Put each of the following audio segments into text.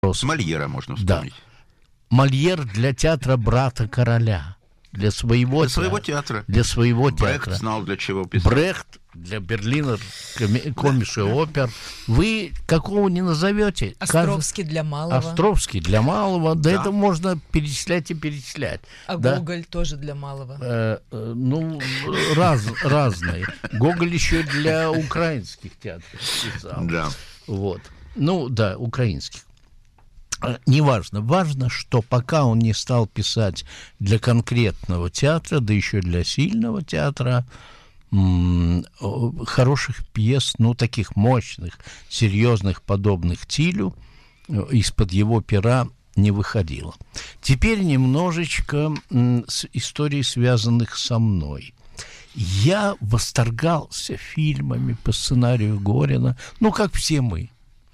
Мольера можно Да. вспомнить. Мольер для театра брата короля. Для своего театра. Для своего Брехт театра. знал, для чего писал. Брехт для Берлинер комисche опер. Вы какого не назовете? Островский для малого. Островский для малого. Да, Да. это можно перечислять и перечислять. А да? Гоголь тоже для малого. Разные. Гоголь еще для украинских театров писал. Да. Вот. Украинских. Неважно. Важно, что пока он не стал писать для конкретного театра, да еще для сильного театра, хороших пьес, таких мощных, серьезных, подобных Тилю, из-под его пера не выходило. Теперь немножечко с историй, связанных со мной. Я восторгался фильмами по сценарию Горина, как все мы,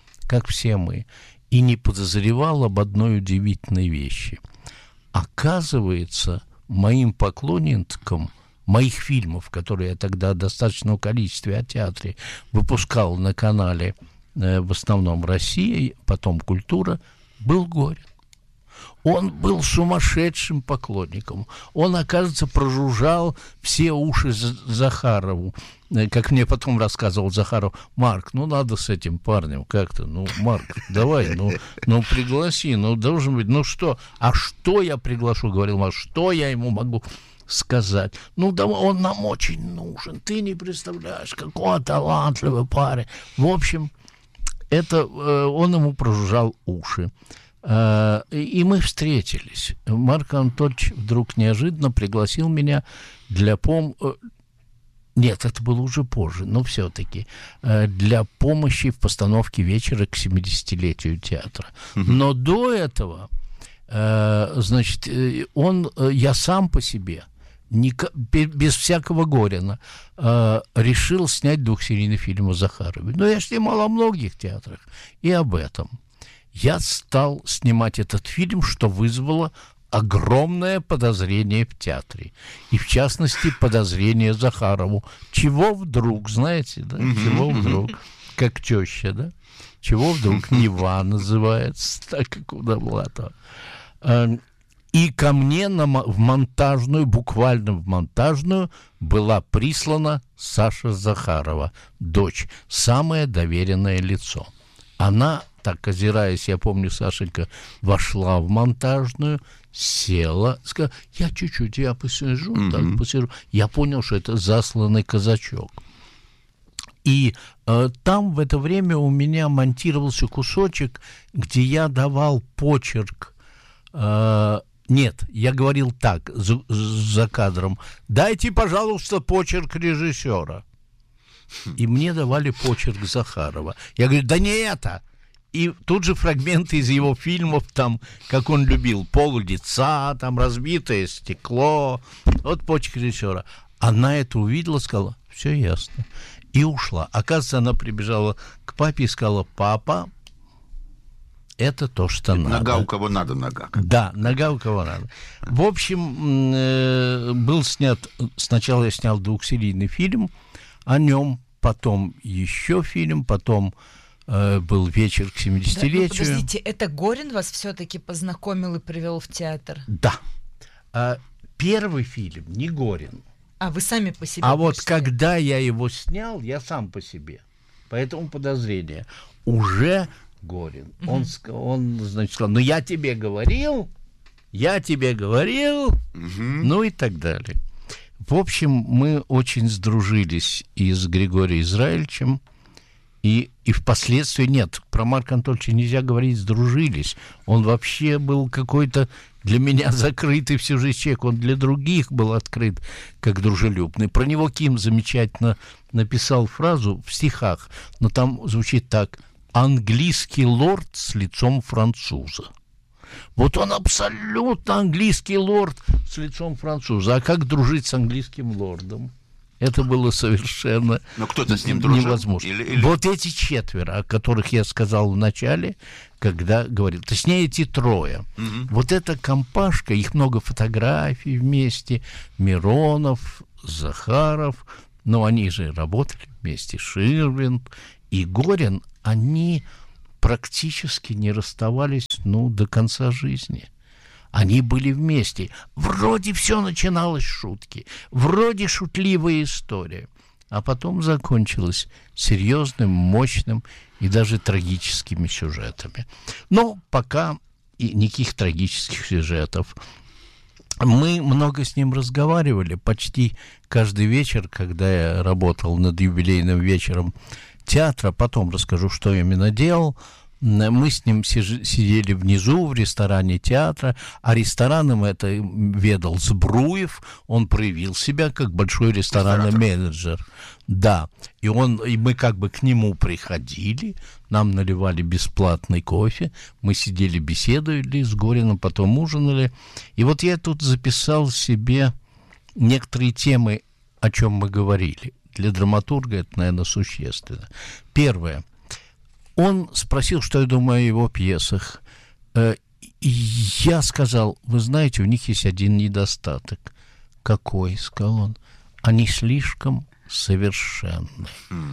и не подозревал об одной удивительной вещи. Оказывается, моим поклонникам моих фильмов, которые я тогда в достаточном количестве о театре выпускал на канале, в основном «Россия», потом «Культура», был Горин. Он был сумасшедшим поклонником. Он, оказывается, прожужжал все уши Захарову. Как мне потом рассказывал Захаров: Марк, надо с этим парнем как-то. Марк, давай, пригласи, должен быть, что? А что я приглашу, говорил Марк, что я ему могу сказать? Он нам очень нужен. Ты не представляешь, какой талантливый парень. В общем, это он ему прожужжал уши. И мы встретились. Марк Анатольевич вдруг неожиданно пригласил меня для Нет, это было уже позже, но все-таки для помощи в постановке вечера к 70-летию театра. Но до этого, я сам по себе, без всякого Горина, решил снять двухсерийный фильм о Захарове. Но я снимал о многих театрах и об этом. Я стал снимать этот фильм, что вызвало огромное подозрение в театре. И, в частности, подозрение Захарову. Чего вдруг, знаете, да? Чего вдруг? Как теща, да? Чего вдруг Нева называется, так как у Довлатова. И ко мне буквально в монтажную, была прислана Саша Захарова, дочь, самое доверенное лицо. Она, так озираясь, я помню, Сашенька вошла в монтажную, села, сказала: я чуть-чуть, я посижу, посижу. Я понял, что это засланный казачок. И там в это время у меня монтировался кусочек, где я давал почерк. Нет, я говорил так, за кадром: дайте, пожалуйста, почерк режиссера. И мне давали почерк Захарова. Я говорю: да не это. И тут же фрагменты из его фильмов, там, как он любил: «Пол лица», там, «Разбитое стекло». Вот почерк режиссера. Она это увидела, сказала: все ясно. И ушла. Оказывается, она прибежала к папе и сказала: папа, это то, что надо. Нога у кого надо, нога. Да, нога у кого надо. В общем, был снят... Сначала я снял двухсерийный фильм о нем, потом еще фильм, потом был вечер к 70-летию. Да, подождите, это Горин вас все-таки познакомил и привел в театр? Да. Первый фильм не Горин. А вы сами по себе? А вот когда я его снял, я сам по себе. Поэтому подозрение. Уже Горин. Он, значит, сказал: ну, я тебе говорил, ну и так далее. В общем, мы очень сдружились и с Григорием Израильевичем, и впоследствии, нет, про Марка Анатольевича нельзя говорить «сдружились». Он вообще был какой-то для меня закрытый всю жизнь человек, он для других был открыт, как дружелюбный. Про него Ким замечательно написал фразу в стихах, но там звучит так: «Английский лорд с лицом француза». Вот он абсолютно английский лорд с лицом француза. А как дружить с английским лордом? Это было совершенно невозможно. Вот эти четверо, о которых я сказал в начале, когда говорил, точнее, эти трое. Вот эта компашка, их много фотографий вместе, Миронов, Захаров, но они же работали вместе, Ширвин и Горин, они практически не расставались, до конца жизни. Они были вместе. Вроде все начиналось с шутки, вроде шутливая история, а потом закончилась серьезным, мощным и даже трагическими сюжетами. Но пока и никаких трагических сюжетов. Мы много с ним разговаривали, почти каждый вечер, когда я работал над юбилейным вечером театра, потом расскажу, что именно делал. Мы с ним сидели внизу в ресторане театра, а рестораном это ведал Збруев, он проявил себя как большой ресторанный менеджер. Да, и мы как бы к нему приходили, нам наливали бесплатный кофе, мы сидели, беседовали с Гориным, потом ужинали. И вот я тут записал себе некоторые темы, о чем мы говорили. Для драматурга это, наверное, существенно. Первое. Он спросил, что я думаю о его пьесах. И я сказал, вы знаете, у них есть один недостаток. Какой? Сказал он. Они слишком совершенны.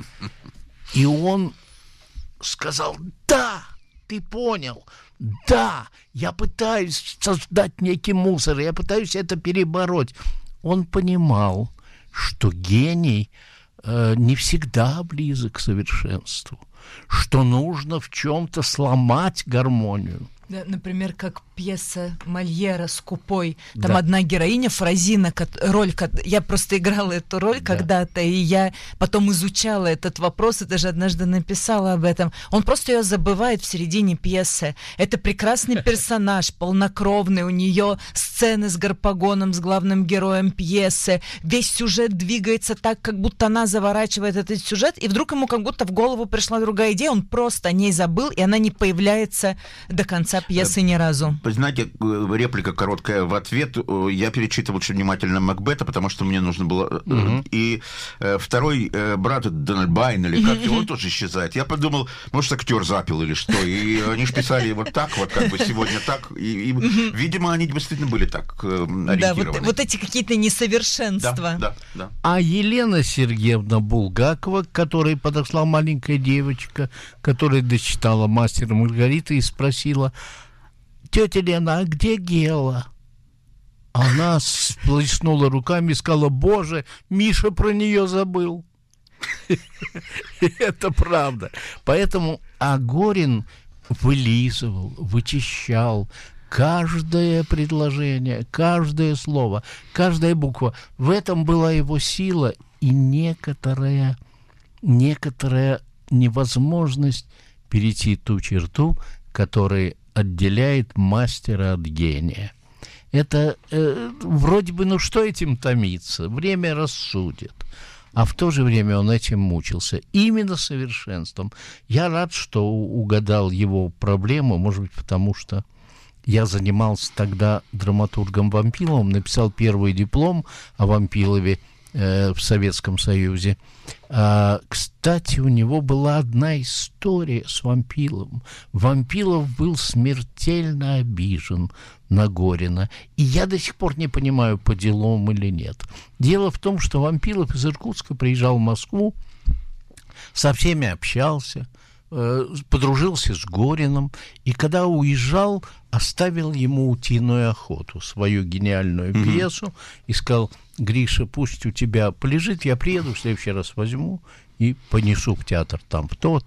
И он сказал, да, ты понял, да, я пытаюсь создать некий мусор, я пытаюсь это перебороть. Он понимал, что гений не всегда близок к совершенству, что нужно в чем-то сломать гармонию. Да, например, как пьеса Мольера «Скупой». Там одна героиня, Фразина, я просто играла эту роль когда-то, и я потом изучала этот вопрос, и даже однажды написала об этом. Он просто ее забывает в середине пьесы. Это прекрасный персонаж, полнокровный, у нее сцены с Гарпагоном, с главным героем пьесы. Весь сюжет двигается так, как будто она заворачивает этот сюжет, и вдруг ему как будто в голову пришла другая идея, он просто о ней забыл, и она не появляется до конца пьесы ни разу. Знаете, реплика короткая в ответ. Я перечитывал очень внимательно Макбета, потому что мне нужно было... И второй брат, Дональбайн, или как, он тоже исчезает. Я подумал, может, актер запил или что. И они же писали вот так, вот как бы сегодня так. И видимо, они действительно были так ориентированы. Да, вот эти какие-то несовершенства. Да. А Елена Сергеевна Булгакова, к которой подошла маленькая девочка, которая дочитала «Мастера и Маргариты» и спросила: тетя Лена, а где Гела? Она сплеснула руками и сказала: боже, Миша про нее забыл. Это правда. Поэтому Горин вылизывал, вычищал каждое предложение, каждое слово, каждая буква. В этом была его сила и некоторая невозможность перейти ту черту, которая отделяет мастера от гения. Это вроде бы, что этим томиться? Время рассудит. А в то же время он этим мучился. Именно совершенством. Я рад, что угадал его проблему, может быть, потому что я занимался тогда драматургом Вампиловым, написал первый диплом о Вампилове в Советском Союзе. Кстати, у него была одна история с Вампиловым. Вампилов был смертельно обижен на Горина. И я до сих пор не понимаю, по делам или нет. Дело в том, что Вампилов из Иркутска приезжал в Москву, со всеми общался, подружился с Гориным, и когда уезжал, оставил ему «Утиную охоту», свою гениальную пьесу, и сказал: Гриша, пусть у тебя полежит, я приеду, в следующий раз возьму и понесу в театр там тот.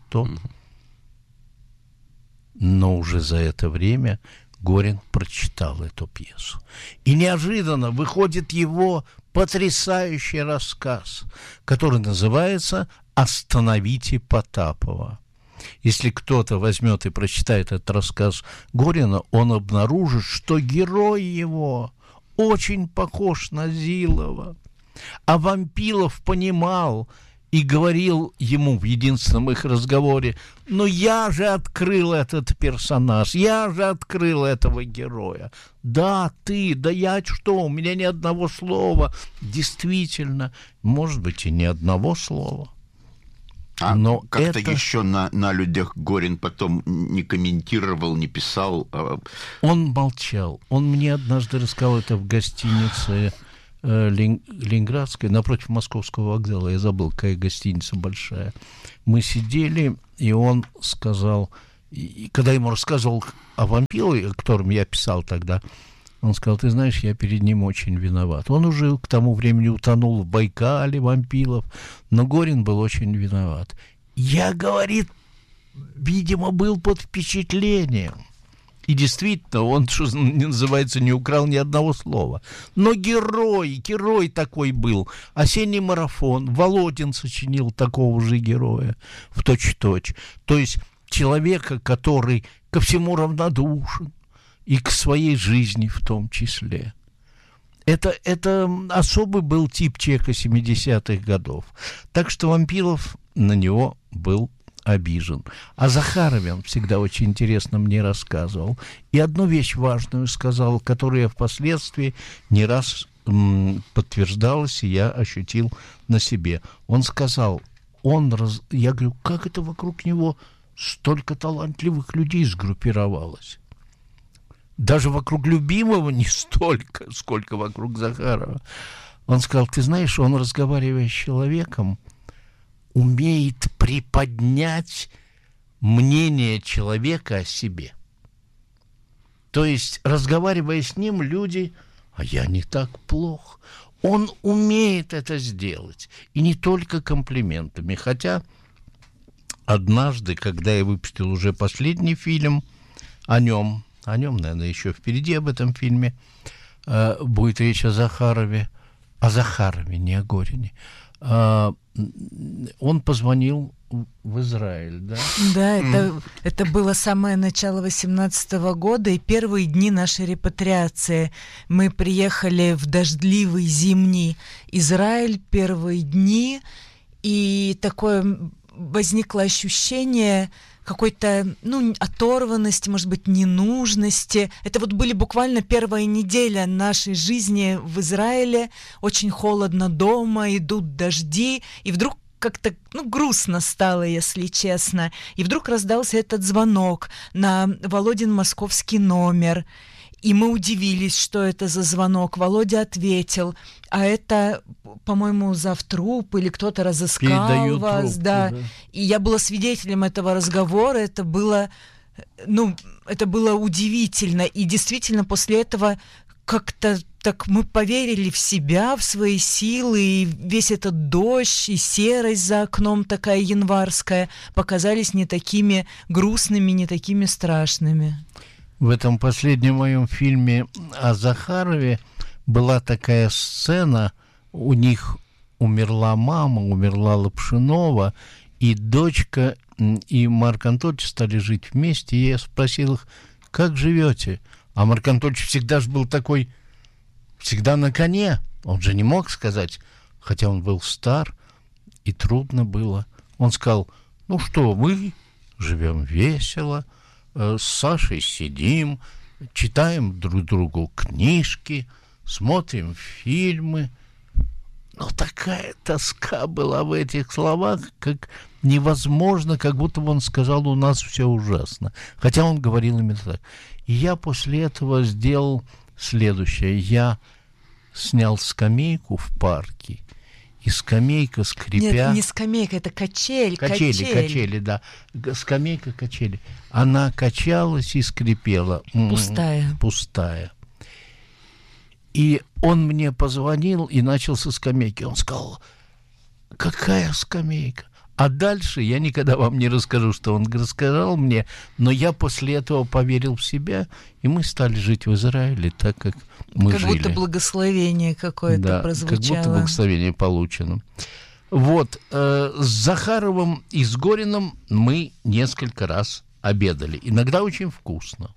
Но уже за это время Горин прочитал эту пьесу. И неожиданно выходит его потрясающий рассказ, который называется «Остановите Потапова». Если кто-то возьмет и прочитает этот рассказ Горина, он обнаружит, что герой его очень похож на Зилова. А Вампилов понимал и говорил ему в единственном их разговоре: «Ну я же открыл этот персонаж, я же открыл этого героя». «Да, ты, да я что, у меня ни одного слова». Действительно, может быть, и ни одного слова. Но как-то еще на людях Горин потом не комментировал, не писал. Он молчал. Он мне однажды рассказал это в гостинице Ленинградской, напротив Московского вокзала. Я забыл, какая гостиница большая. Мы сидели, и он сказал: И когда ему рассказывал о вампире, о котором я писал тогда, он сказал: ты знаешь, я перед ним очень виноват. Он уже к тому времени утонул в Байкале, вампилов, но Горин был очень виноват. Я, говорит, видимо, был под впечатлением. И действительно, он, что называется, не украл ни одного слова. Но герой такой был. «Осенний марафон». Володин сочинил такого же героя в точь-в-точь. То есть человека, который ко всему равнодушен, и к своей жизни в том числе. Это особый был тип Чеха 70-х годов. Так что Вампилов на него был обижен. О Захарове он всегда очень интересно мне рассказывал. И одну вещь важную сказал, которая впоследствии не раз подтверждалась, и я ощутил на себе. Он сказал, я говорю, как это вокруг него столько талантливых людей сгруппировалось? Даже вокруг любимого не столько, сколько вокруг Захарова. Он сказал, ты знаешь, он, разговаривая с человеком, умеет приподнять мнение человека о себе. То есть, разговаривая с ним, люди, а я не так плох. Он умеет это сделать. И не только комплиментами. Хотя однажды, когда я выпустил уже последний фильм о нем, наверное, еще впереди об этом фильме будет речь о Захарове, не о Горине. Он позвонил в Израиль, да? Да, это было самое начало 18-го года и первые дни нашей репатриации. Мы приехали в дождливый зимний Израиль, первые дни, и такое возникло ощущение какой-то, оторванности, может быть, ненужности. Это вот были буквально первая неделя нашей жизни в Израиле. Очень холодно дома, идут дожди, и вдруг как-то, грустно стало, если честно. И вдруг раздался этот звонок на Володин московский номер. И мы удивились, что это за звонок. Володя ответил, а это, по-моему, завтруп или кто-то разыскал передают вас. трубку, да. Да. И я была свидетелем этого разговора. Это было удивительно. И действительно после этого как-то так мы поверили в себя, в свои силы, и весь этот дождь, и серость за окном такая январская показались не такими грустными, не такими страшными. В этом последнем моем фильме о Захарове была такая сцена, у них умерла мама, умерла Лапшинова, и дочка и Марк Анатольевич стали жить вместе, и я спросил их, как живете? А Марк Анатольевич всегда же был такой, всегда на коне, он же не мог сказать, хотя он был стар, и трудно было. Он сказал, мы живем весело, с Сашей сидим, читаем друг другу книжки, смотрим фильмы. Но такая тоска была в этих словах, как невозможно, как будто бы он сказал, у нас все ужасно. Хотя он говорил именно так. И я после этого сделал следующее. Я снял скамейку в парке, и скамейка, скрипя... Нет, не скамейка, это качель. Качели, да. Скамейка, качели. Она качалась и скрипела. Пустая. И он мне позвонил и начал со скамейки. Он сказал, какая скамейка? А дальше я никогда вам не расскажу, что он рассказал мне, но я после этого поверил в себя, и мы стали жить в Израиле так, как мы жили. Как будто благословение какое-то прозвучало. Как будто благословение получено. Вот, с Захаровым и с Гориным мы несколько раз обедали. Иногда очень вкусно.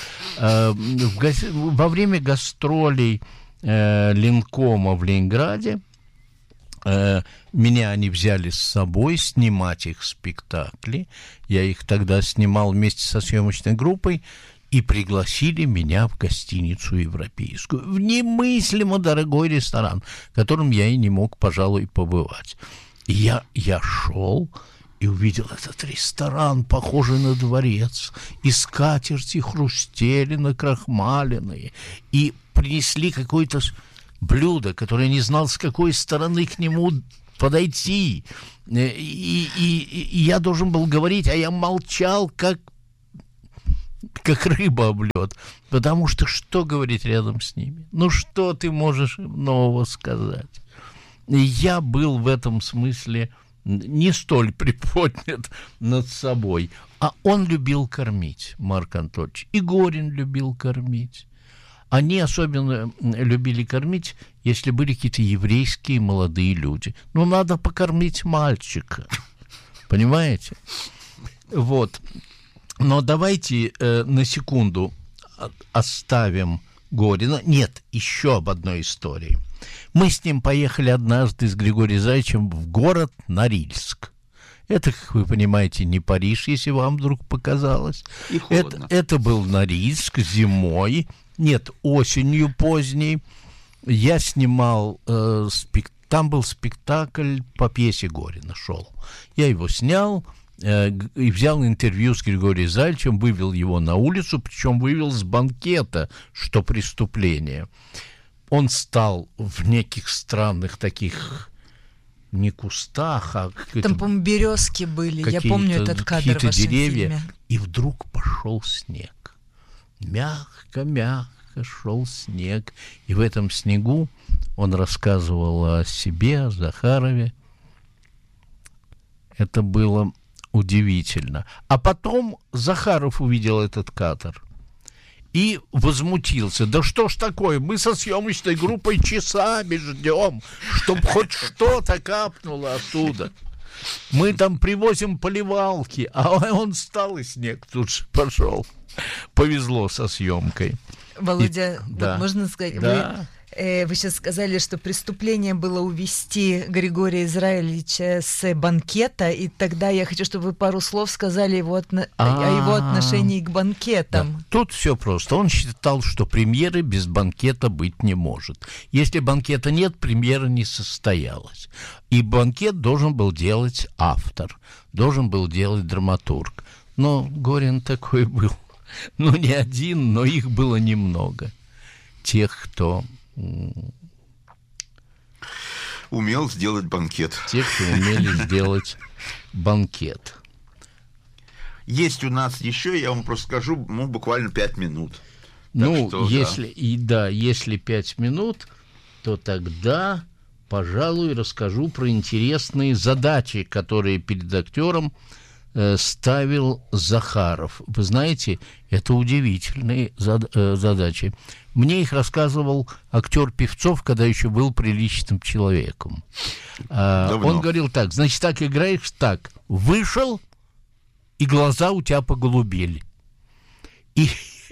Во время гастролей Ленкома в Ленинграде меня они взяли с собой снимать их спектакли. Я их тогда снимал вместе со съемочной группой, и пригласили меня в гостиницу европейскую, в немыслимо дорогой ресторан, в котором я и не мог, пожалуй, побывать. И я шел и увидел этот ресторан, похожий на дворец, и скатерти хрустели накрахмаленные, и принесли какое-то блюдо, которое я не знал, с какой стороны к нему подойти. И я должен был говорить, а я молчал, как как рыба об лед. Потому что говорить рядом с ними? Ну, что ты можешь нового сказать? И я был в этом смысле не столь приподнят над собой. А он любил кормить, Марк Анатольевич. И Горин любил кормить. Они особенно любили кормить, если были какие-то еврейские молодые люди. Ну, надо покормить мальчика. Понимаете? Вот. Но давайте на секунду оставим Горина. Нет, еще об одной истории. Мы с ним поехали однажды с Григорием Зайчем в город Норильск. Это, как вы понимаете, не Париж, если вам вдруг показалось. И холодно. Это был Норильск зимой. Нет, осенью поздней. Я снимал там был спектакль по пьесе Горина, шел. Я его снял и взял интервью с Григорием Зайчем, вывел его на улицу, причем вывел с банкета, что преступление. Он стал в неких странных таких, не кустах, а там, по-моему, березки были. Я помню этот кадр в вашем деревья, фильме. И вдруг пошел снег. Мягко шел снег. И в этом снегу он рассказывал о себе, о Захарове. Это было удивительно. А потом Захаров увидел этот кадр и возмутился. Да что ж такое, мы со съемочной группой часами ждем, чтобы хоть что-то капнуло оттуда. Мы там привозим поливалки, а он встал, и снег тут же пошел. Повезло со съемкой. Володя, вот можно сказать, да. Вы сейчас сказали, что преступление было увести Григория Израилевича с банкета, и тогда я хочу, чтобы вы пару слов сказали о его отношении к банкетам. Да. Тут все просто. Он считал, что премьеры без банкета быть не может. Если банкета нет, премьера не состоялась. И банкет должен был делать автор, должен был делать драматург. Но Горин такой был. Ну, не один, но их было немного. Тех, кто умел сделать банкет. Те, кто умели сделать банкет. Есть у нас еще, я вам просто скажу, буквально 5 минут. Ну, что, если 5 минут, то тогда, пожалуй, расскажу про интересные задачи, которые перед актером ставил Захаров. Вы знаете, это удивительные задачи. Мне их рассказывал актер Певцов, когда еще был приличным человеком. Он говорил так: значит, так играешь, так. Вышел, и глаза у тебя поголубели. И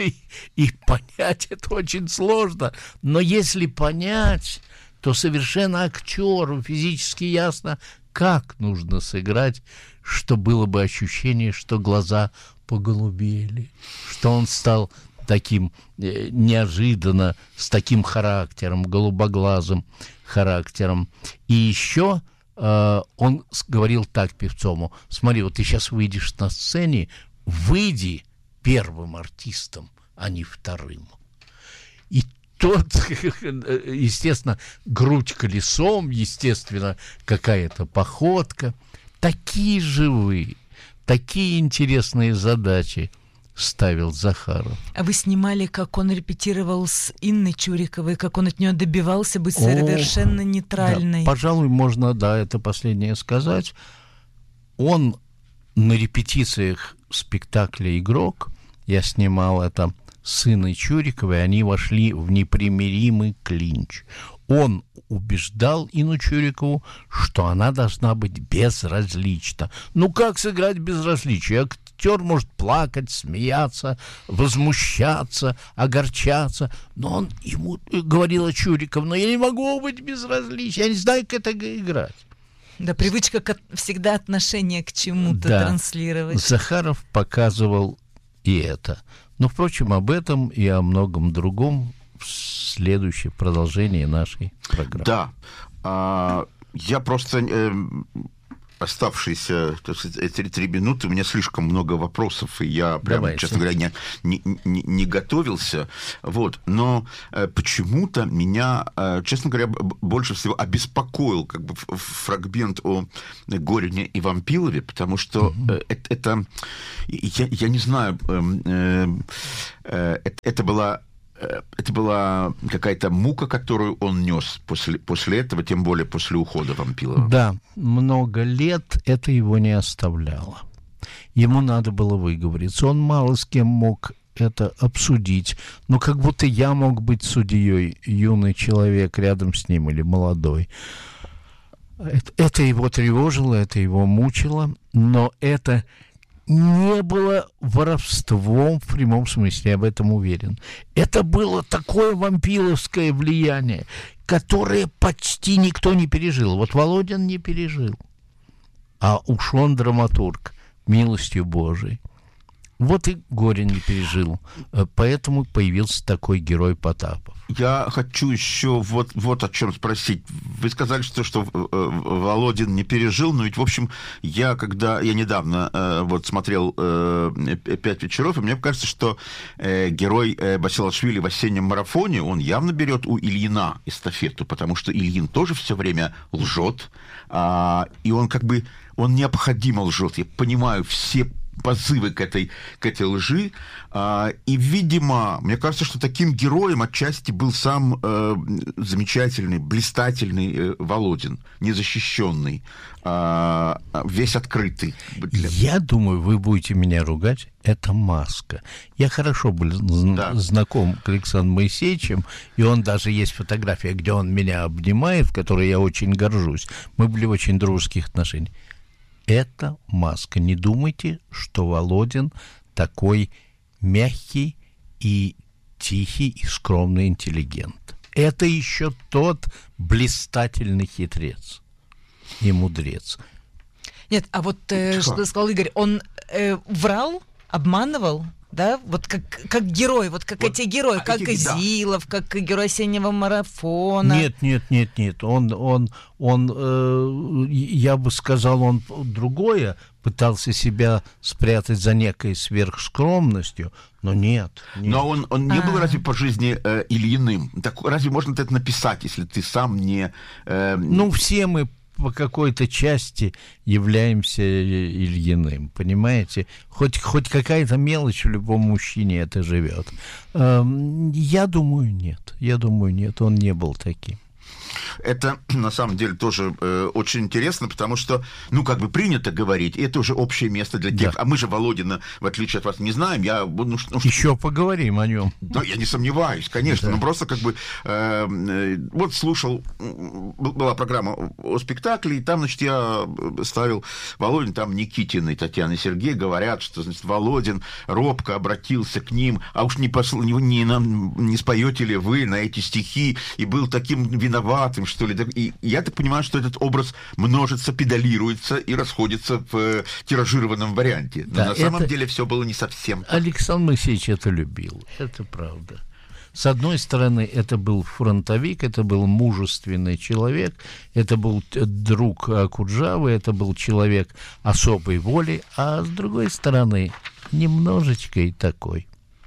понять это очень сложно. Но если понять, то совершенно актеру физически ясно, как нужно сыграть, что было бы ощущение, что глаза поголубели, что он стал таким неожиданно, с таким характером, голубоглазым характером. И еще он говорил так Певцову: смотри, вот ты сейчас выйдешь на сцене, выйди первым артистом, а не вторым. И тот, естественно, грудь колесом, естественно, какая-то походка. Такие живые, такие интересные задачи ставил Захаров. А вы снимали, как он репетировал с Инной Чуриковой, как он от нее добивался быть совершенно нейтральной? Да, пожалуй, можно, это последнее сказать. Он на репетициях спектакля «Игрок», я снимал это с Инной Чуриковой, они вошли в непримиримый клинч. Он убеждал Инну Чурикову, что она должна быть безразлична. Ну, как сыграть безразличие? Актер может плакать, смеяться, возмущаться, огорчаться. Но он ему говорила Чуриков: но я не могу быть безразличен, я не знаю, как это играть. Да, привычка всегда отношение к чему-то транслировать. Захаров показывал и это. Но, впрочем, об этом и о многом другом в следующем продолжении нашей программы. Да. Я просто оставшиеся, так сказать, 3 минуты, у меня слишком много вопросов, и я прямо, честно говоря, не готовился. Вот. Но почему-то меня, честно говоря, больше всего обеспокоил как бы фрагмент о Горине и Вампилове, потому что это, я не знаю, это была какая-то мука, которую он нес после этого, тем более после ухода Вампилова. Да, много лет это его не оставляло. Ему надо было выговориться. Он мало с кем мог это обсудить. Но как будто я мог быть судьей, юный человек рядом с ним или молодой. Это его тревожило, это его мучило, но это не было воровством в прямом смысле, я об этом уверен. Это было такое вампиловское влияние, которое почти никто не пережил. Вот Володин не пережил. А уж он драматург, милостью Божией. Вот и Горин не пережил. Поэтому появился такой герой Потапов. Я хочу еще вот о чем спросить. Вы сказали, что Володин не пережил, но ведь, в общем, я недавно вот смотрел «5 вечеров», и мне кажется, что герой Басилашвили в «Осеннем марафоне», он явно берет у Ильина эстафету, потому что Ильин тоже все время лжет, и он как бы, он необходимо лжет. Я понимаю все позывы к этой лжи. И, видимо, мне кажется, что таким героем отчасти был сам замечательный, блистательный Володин, незащищенный, весь открытый. Я думаю, вы будете меня ругать, это маска. Я хорошо был знаком с Александром Моисеевичем, и он даже есть фотография, где он меня обнимает, в которой я очень горжусь. Мы были в очень дружеских отношениях. Это маска. Не думайте, что Володин такой мягкий и тихий и скромный интеллигент. Это еще тот блистательный хитрец и мудрец. Нет, а вот что сказал Игорь, он врал, обманывал? Да, вот как герой, вот как вот эти герои, как Изилов, как герой «Осеннего марафона». Нет. Он, я бы сказал, он другое, пытался себя спрятать за некой сверхскромностью, но нет. Но он не был разве по жизни Ильиным? Так разве можно это написать, если ты сам не... Ну, все мы по какой-то части являемся Ильиным, понимаете? Хоть какая-то мелочь в любом мужчине это живет. Я думаю, нет, он не был таким. Это, на самом деле, тоже очень интересно, потому что, ну, как бы принято говорить, и это уже общее место для тех... Да. А мы же Володина, в отличие от вас, не знаем. Еще поговорим о нем. Да, я не сомневаюсь, конечно. Да. Но просто как бы... вот слушал... Была программа о спектакле, и там, значит, я ставил Володин, там Никитин и Татьяна и Сергей говорят, что, значит, Володин робко обратился к ним, а уж не споете ли вы на эти стихи, и был таким виноватым, что ли. И я так понимаю, что этот образ множится, педалируется и расходится в тиражированном варианте. Но на самом деле все было не совсем так. Александр Моисеевич это любил, это правда. С одной стороны, это был фронтовик, это был мужественный человек, это был друг Акуджавы, это был человек особой воли, а с другой стороны, немножечко и такой.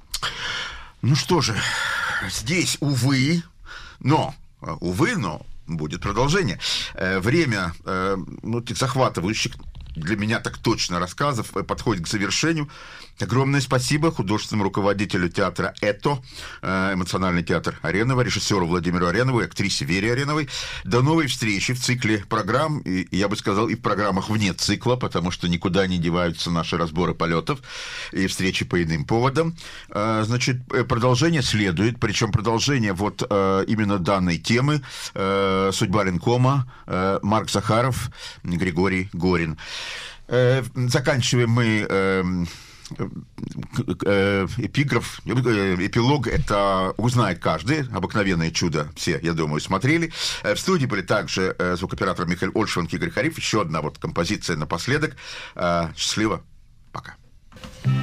Ну что же, здесь, увы, но будет продолжение. Время этих захватывающих для меня так точно рассказов подходит к завершению. Огромное спасибо художественному руководителю театра «ЭТО», эмоциональный театр Аренова, режиссеру Владимиру Аренову и актрисе Вере Ареновой. До новой встречи в цикле программ, и я бы сказал, и в программах вне цикла, потому что никуда не деваются наши разборы полетов и встречи по иным поводам. Значит, продолжение следует, причем продолжение вот именно данной темы «Судьба Ленкома», Марк Захаров, Григорий Горин. Заканчиваем мы эпилог это узнает каждый, обыкновенное чудо, все, я думаю, смотрели. В студии были также звукоператор Михаил Ольшванг, Игорь Хариф. Еще одна вот композиция напоследок. Счастливо, пока.